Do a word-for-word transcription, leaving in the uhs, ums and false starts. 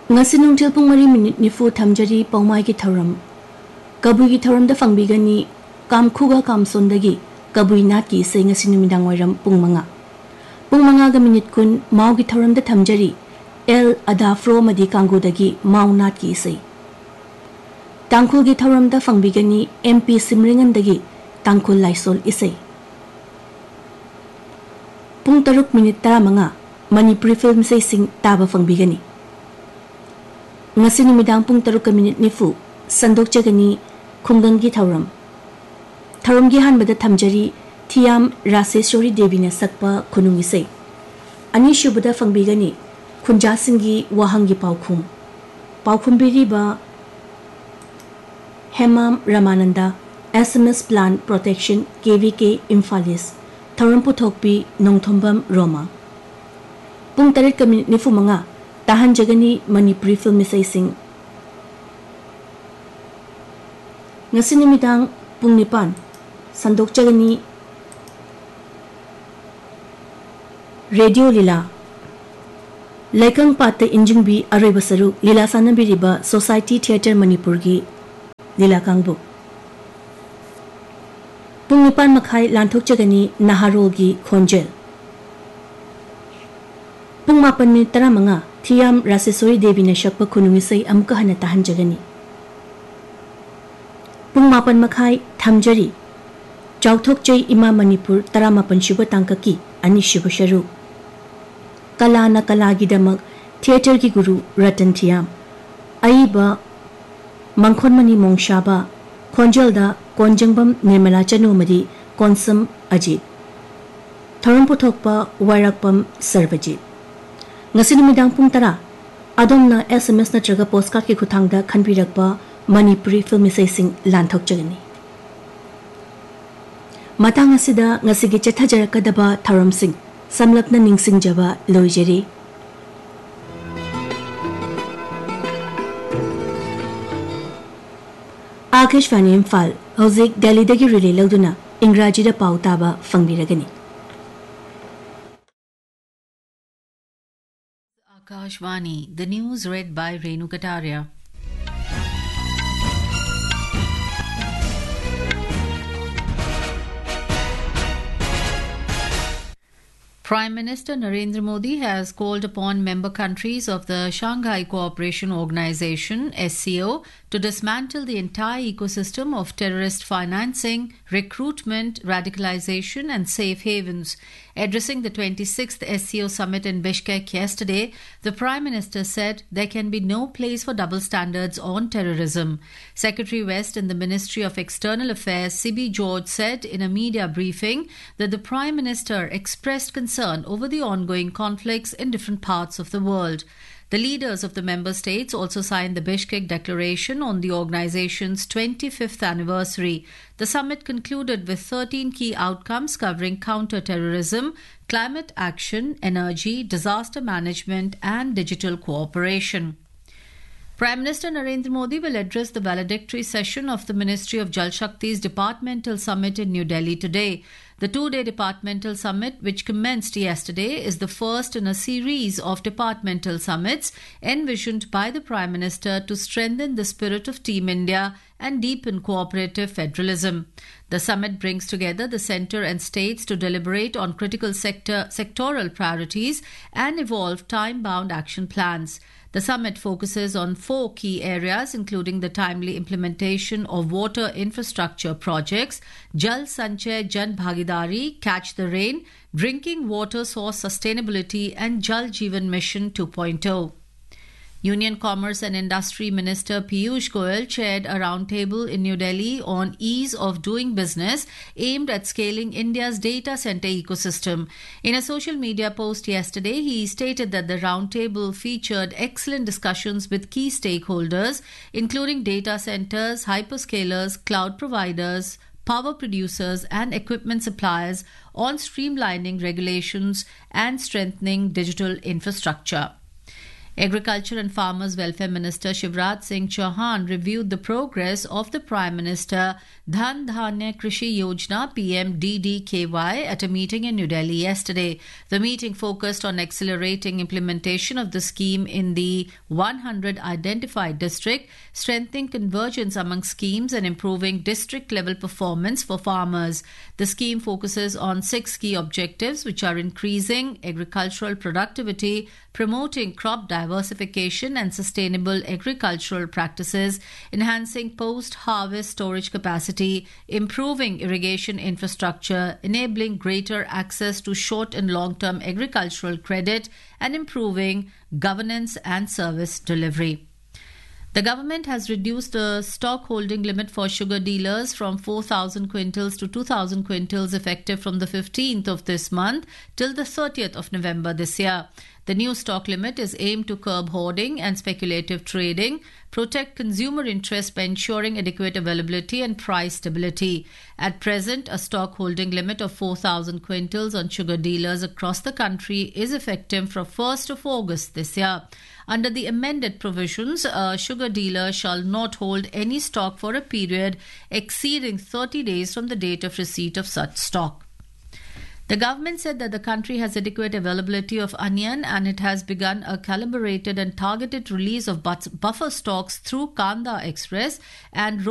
ngasi nungtil pung mari minute ni fu thamjari paumai ki thoram kabui ki thoram da fangbigani kam khuga kam sondagi kabui nat ki se ngasi numidang wairam pung manga pung manga ga minute kun mau ki thoram da thamjari el adafro madi kangu dagi mau nat ki se tangkhul ki thoram da fangbigani mp simringan dagi tangkhul laisol isei pung taruk minute tara manga manipuri film se sing taba fangbigani ngasi numidang pung taruk ka minute nifu sandok jagani khunggangi thauram thauram gi hanbada thamjari thiam raseshwari devi na sakpa khunungi se ani shubada fangbigani khunja singi wahangi paukhum paukhum biriba hemam ramananda sms plan protection kvk infalis thauram puthokpi nongthombam roma pung tarit ka minute nifu manga tahan jagani manipuri film misai sing ngasi nimidang pung nipan sandok jagani radio lila laikang patte injing bi arai basaru lila sanabi riba society theater manipur gi lila kangbu pung nipan makhai lanthok jagani naharol gi khonjel pung mapan ni tara manga thiam rasesori devi na shakpa khunungi sai amka hana tahan jagani pung mapan makhai thamjari chauthok chei ima manipur tara mapan shuba tangka ki ani shuba sharu kala na kala gi damak theater ki guru ratan thiam aiba mangkhon mani mongshaba khonjal da konjangbam nirmala chanumadi konsam ajit thoram puthokpa wairakpam sarvajit ngasi numidang pung tara adomna sms na traga postcard ki khuthangda khanbirakpa manipuri film sing lanthok jagani matang asida ngasi gi chathajarakadaba tharam sing samlapna ningsing jaba loijeri Akashvani Imphal hojik Delhi dagi relay lauduna Ingraji da pau taba fangbiragani Akashvani, the news read by Renu Kataria. Prime Minister Narendra Modi has called upon member countries of the Shanghai Cooperation Organization S C O to dismantle the entire ecosystem of terrorist financing, recruitment, radicalization and safe havens. Addressing the twenty-sixth S C O summit in Bishkek yesterday, the Prime Minister said there can be no place for double standards on terrorism. Secretary West in the Ministry of External Affairs, Sibi George, said in a media briefing that the Prime Minister expressed concern over the ongoing conflicts in different parts of the world. The leaders of the member states also signed the Bishkek Declaration on the organization's twenty-fifth anniversary. The summit concluded with thirteen key outcomes covering counter-terrorism, climate action, energy, disaster management and digital cooperation. Prime Minister Narendra Modi will address the valedictory session of the Ministry of Jal Shakti's Departmental Summit in New Delhi today. The two-day departmental summit, which commenced yesterday, is the first in a series of departmental summits envisioned by the Prime Minister to strengthen the spirit of Team India and deepen cooperative federalism. The summit brings together the centre and states to deliberate on critical sector sectoral priorities and evolve time-bound action plans. The summit focuses on four key areas, including the timely implementation of water infrastructure projects, Jal Sanchay Jan Bhagidari, Catch the Rain, Drinking Water Source Sustainability and Jal Jeevan Mission two point oh. Union Commerce and Industry Minister Piyush Goyal chaired a roundtable in New Delhi on ease of doing business aimed at scaling India's data center ecosystem. In a social media post yesterday, he stated that the roundtable featured excellent discussions with key stakeholders, including data centers, hyperscalers, cloud providers, power producers and equipment suppliers on streamlining regulations and strengthening digital infrastructure. Agriculture and Farmers Welfare Minister Shivraj Singh Chauhan reviewed the progress of the Prime Minister Dhan Dhanya Krishi Yojana P M D D K Y at a meeting in New Delhi yesterday. The meeting focused on accelerating implementation of the scheme in the one hundred identified district, strengthening convergence among schemes and improving district level performance for farmers. The scheme focuses on six key objectives, which are increasing agricultural productivity, promoting crop diversification and sustainable agricultural practices, enhancing post-harvest storage capacity, improving irrigation infrastructure, enabling greater access to short and long-term agricultural credit, and improving governance and service delivery. The government has reduced the stock holding limit for sugar dealers from four thousand quintals to two thousand quintals effective from the fifteenth of this month till the thirtieth of November this year. The new stock limit is aimed to curb hoarding and speculative trading, protect consumer interests by ensuring adequate availability and price stability. At present, a stock holding limit of four thousand quintals on sugar dealers across the country is effective from first of August this year. Under the amended provisions, a sugar dealer shall not hold any stock for a period exceeding thirty days from the date of receipt of such stock. The government said that the country has adequate availability of onion and it has begun a calibrated and targeted release of buffer stocks through Kanda Express and